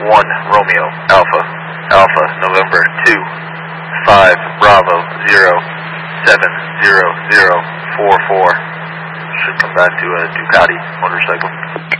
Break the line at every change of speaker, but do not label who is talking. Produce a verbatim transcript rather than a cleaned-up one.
one Romeo Alpha Alpha November two five Bravo zero seven zero zero four four. Should come back to a Ducati motorcycle.